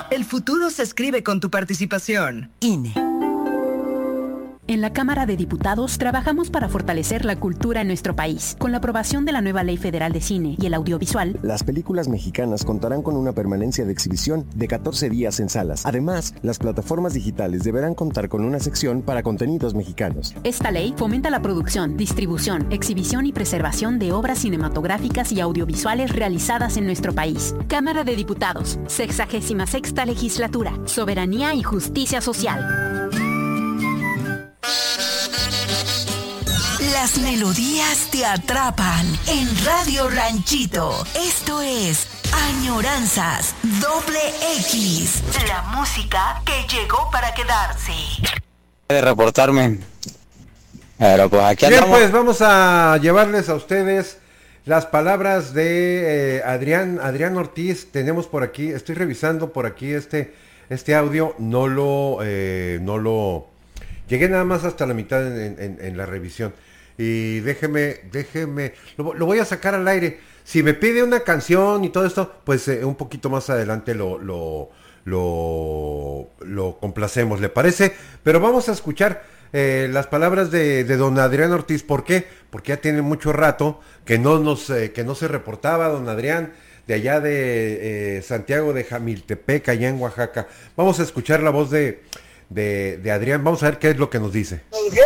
El futuro se escribe con tu participación. INE. En la Cámara de Diputados trabajamos para fortalecer la cultura en nuestro país. Con la aprobación de la nueva Ley Federal de Cine y el Audiovisual, las películas mexicanas contarán con una permanencia de exhibición de 14 días en salas. Además, las plataformas digitales deberán contar con una sección para contenidos mexicanos. Esta ley fomenta la producción, distribución, exhibición y preservación de obras cinematográficas y audiovisuales realizadas en nuestro país. Cámara de Diputados, 66ª Legislatura, Soberanía y Justicia Social. Las melodías te atrapan en Radio Ranchito. Esto es Añoranzas XX. La música que llegó para quedarse. De reportarme. Pero pues aquí bien, andamos. Pues vamos a llevarles a ustedes las palabras de Adrián Ortiz. Tenemos por aquí, estoy revisando por aquí este audio. No lo llegué nada más hasta la mitad en la revisión. Y déjeme, lo voy a sacar al aire. Si me pide una canción y todo esto, pues un poquito más adelante lo complacemos, ¿le parece? Pero vamos a escuchar las palabras de don Adrián Ortiz. ¿Por qué? Porque ya tiene mucho rato que no se reportaba don Adrián de allá de Santiago de Jamiltepec, allá en Oaxaca. Vamos a escuchar la voz de Adrián. Vamos a ver qué es lo que nos dice.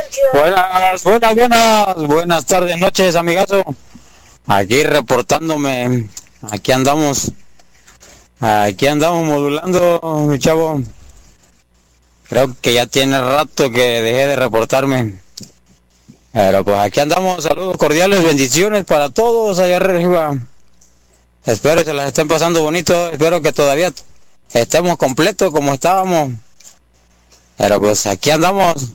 Buenas tardes, noches, amigazo. Aquí reportándome. Aquí andamos modulando, mi chavo. Creo que ya tiene rato que dejé de reportarme. Pero pues aquí andamos. Saludos cordiales, bendiciones para todos allá arriba. Espero que se las estén pasando bonito. Espero que todavía estemos completos como estábamos. Pero pues aquí andamos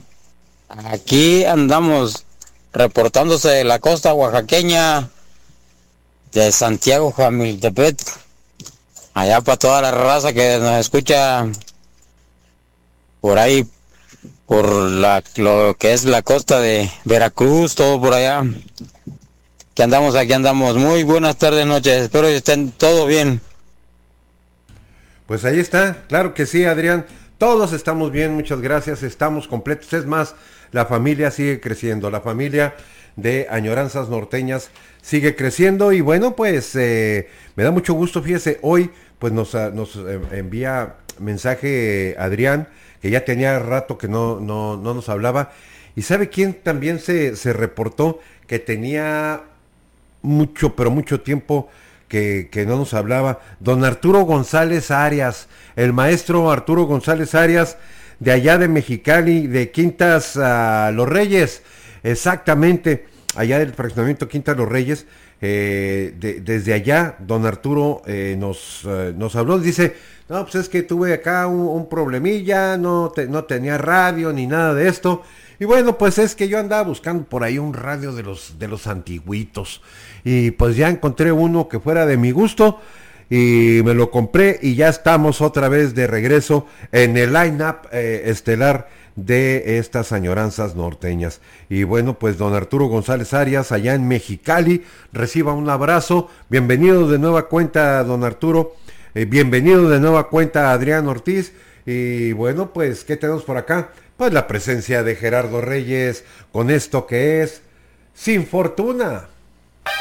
reportándose de la costa oaxaqueña de Santiago Jamiltepec, allá para toda la raza que nos escucha por ahí, por lo que es la costa de Veracruz, todo por allá. Aquí andamos. Muy buenas tardes, noches, espero que estén todo bien. Pues ahí está, claro que sí, Adrián. Todos estamos bien, muchas gracias, estamos completos. Es más, la familia sigue creciendo, la familia de Añoranzas Norteñas sigue creciendo. Y bueno, pues me da mucho gusto, fíjese, hoy pues nos envía mensaje Adrián, que ya tenía rato que no nos hablaba. Y ¿sabe quién también se reportó? Que tenía mucho, pero mucho tiempo que no nos hablaba. Don Arturo González Arias, el maestro Arturo González Arias, de allá de Mexicali, de Quintas Los Reyes, exactamente, allá del fraccionamiento Quintas Los Reyes. Desde allá, don Arturo nos habló, dice, no, pues es que tuve acá un problemilla, no tenía radio ni nada de esto. Y bueno, pues es que yo andaba buscando por ahí un radio de los antiguitos. Y pues ya encontré uno que fuera de mi gusto. Y me lo compré y ya estamos otra vez de regreso en el line-up estelar de estas Añoranzas Norteñas. Y bueno, pues don Arturo González Arias, allá en Mexicali, reciba un abrazo. Bienvenido de nueva cuenta, don Arturo. Bienvenido de nueva cuenta, Adrián Ortiz. Y bueno, pues, ¿qué tenemos por acá? Pues la presencia de Gerardo Reyes con esto que es Sin Fortuna.